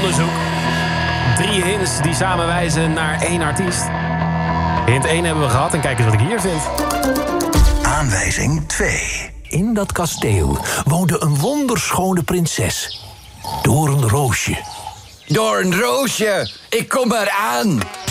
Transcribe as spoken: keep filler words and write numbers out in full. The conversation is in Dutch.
onderzoek. Drie hints die samen wijzen naar één artiest. Hint één hebben we gehad en kijk eens wat ik hier vind. Aanwijzing twee. In dat kasteel woonde een wonderschone prinses. Doornroosje. Doornroosje, ik kom eraan.